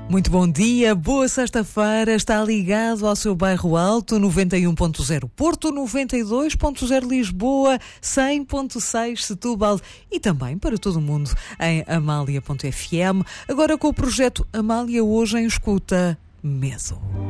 Muito bom dia, boa sexta-feira. Está ligado ao seu bairro alto, 91.0 Porto, 92.0 Lisboa, 100.6 Setúbal e também para todo o mundo em amália.fm. Agora com o projeto Amália Hoje em Escuta, Meso.